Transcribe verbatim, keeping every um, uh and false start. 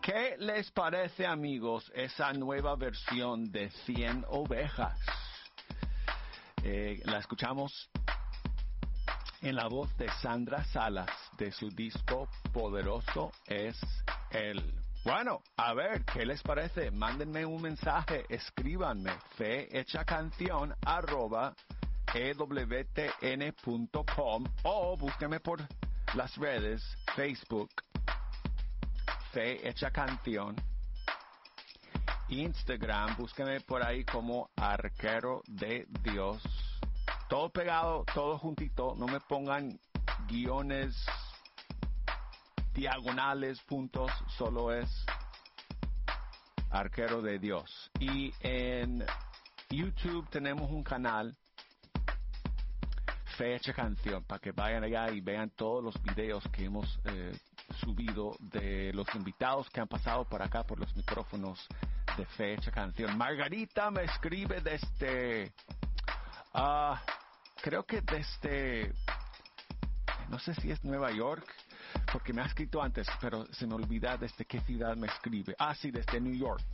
¿Qué les parece, amigos, esa nueva versión de cien ovejas? Eh, la escuchamos en la voz de Sandra Salas de su disco Poderoso es Él. Bueno, a ver, ¿qué les parece? Mándenme un mensaje, escríbanme fehechacanción arroba ewtn.com o búsquenme por las redes Facebook Fe Hecha Canción, Instagram, búsquenme por ahí como Arquero de Dios. Todo pegado, todo juntito, no me pongan guiones, diagonales, puntos, solo es Arquero de Dios. Y en YouTube tenemos un canal, Fe Hecha Canción, para que vayan allá y vean todos los videos que hemos eh, subido de los invitados que han pasado por acá por los micrófonos de Fe Hecha Canción. Margarita me escribe desde, uh, creo que desde, no sé si es Nueva York, porque me ha escrito antes, pero se me olvida desde qué ciudad me escribe. Ah, sí, desde New York.